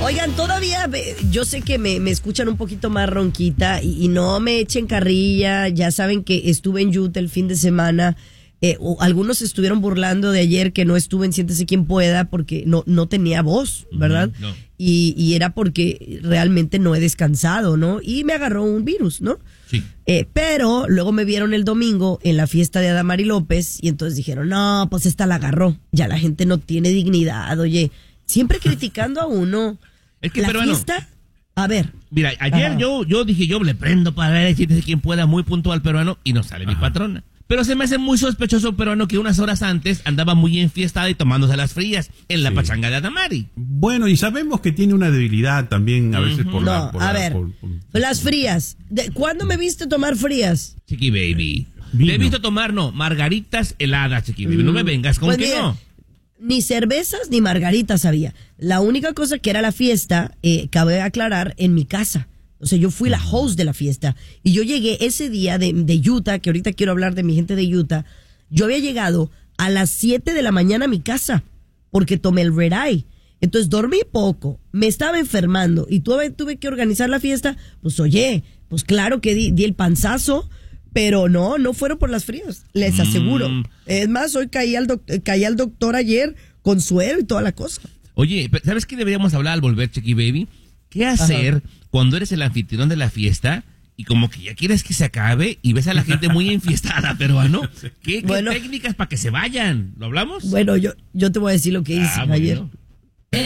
Oigan, todavía yo sé que me escuchan un poquito más ronquita y no me echen carrilla. Ya saben que estuve en Utah el fin de semana. Algunos estuvieron burlando de ayer que no estuve en Siéntese Quien Pueda porque no tenía voz, ¿verdad? No. Y era porque realmente no he descansado, ¿no? Y me agarró un virus, ¿no? Sí. Pero luego me vieron el domingo en la fiesta de Adamari López y entonces dijeron, no, pues esta la agarró. Ya la gente no tiene dignidad, oye. Siempre criticando a uno. Es que la peruano, fiesta, a ver. Mira, ayer yo dije, yo le prendo para ver si quien pueda, muy puntual peruano, y no sale mi patrona. Pero se me hace muy sospechoso peruano que unas horas antes andaba muy enfiestada y tomándose las frías en la pachanga de Adamari. Bueno, y sabemos que tiene una debilidad también a veces por las frías. ¿Cuándo me viste tomar frías? Chiqui Baby. Te he visto tomar, margaritas heladas, Chiqui Baby. No me vengas con pues que mira, no. Ni cervezas ni margaritas había. La única cosa que era la fiesta, cabe aclarar, en mi casa. O sea, yo fui la host de la fiesta. Y yo llegué ese día de Utah, que ahorita quiero hablar de mi gente de Utah. Yo había llegado a las 7 de la mañana a mi casa, porque tomé el Red Eye. Entonces dormí poco, me estaba enfermando, y tuve que organizar la fiesta. Pues oye, pues claro que di el panzazo, pero no fueron por las frías, les aseguro. Es más, hoy caí al doctor ayer con suero y toda la cosa. Oye, ¿sabes qué deberíamos hablar al volver, Chiqui Baby? ¿Qué hacer cuando eres el anfitrión de la fiesta y como que ya quieres que se acabe y ves a la gente muy enfiestada, peruano? ¿Qué técnicas para que se vayan? ¿Lo hablamos? Bueno, yo te voy a decir lo que hice ayer.